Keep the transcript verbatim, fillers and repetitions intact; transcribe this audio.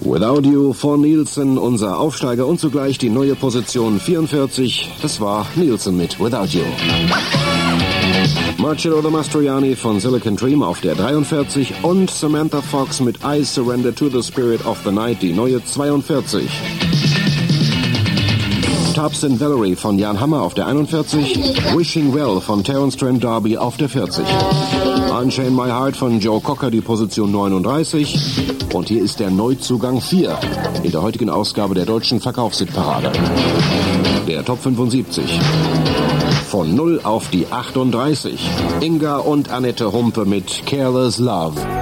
Without You von Nielsen, unser Aufsteiger und zugleich die neue Position vierundvierzig. Das war Nielsen mit Without You. Marcello the Mastroianni von Silicon Dream auf der dreiundvierzig und Samantha Fox mit I Surrender to the Spirit of the Night, die neue zweiundvierzig. Tubbs and Valerie von Jan Hammer auf der einundvierzig, Wishing Well von Terence Trent D'Arby auf der vierzig. Unchain My Heart von Joe Cocker, die Position neununddreißig. Und hier ist der Neuzugang vier in der heutigen Ausgabe der deutschen Verkaufshitparade. Der Top fünfundsiebzig. Von null auf die achtunddreißig. Inga und Annette Humpe mit Careless Love.